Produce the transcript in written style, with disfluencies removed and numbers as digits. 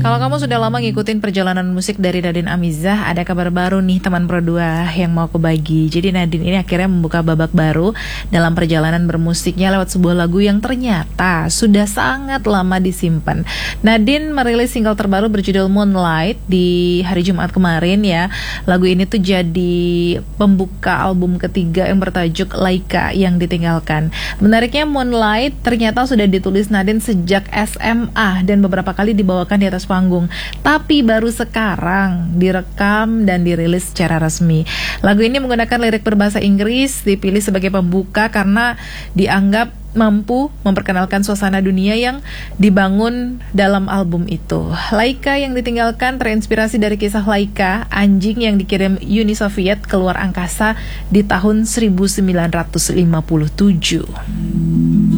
Kalau kamu sudah lama ngikutin perjalanan musik dari Nadine Amizah, ada kabar baru nih teman Pro 2 yang mau aku bagi. Jadi Nadine ini akhirnya membuka babak baru dalam perjalanan bermusiknya lewat sebuah lagu yang ternyata sudah sangat lama disimpan. Nadine merilis single terbaru berjudul Moonlight di hari Jumat kemarin ya. Lagu ini tuh jadi pembuka album ketiga yang bertajuk Laika yang ditinggalkan. Menariknya Moonlight ternyata sudah ditulis Nadine sejak SMA dan beberapa kali dibawakan di atas panggung, tapi baru sekarang direkam dan dirilis secara resmi. Lagu ini menggunakan lirik berbahasa Inggris, dipilih sebagai pembuka karena dianggap mampu memperkenalkan suasana dunia yang dibangun dalam album itu. Laika yang ditinggalkan terinspirasi dari kisah Laika, anjing yang dikirim Uni Soviet keluar angkasa di tahun 1957.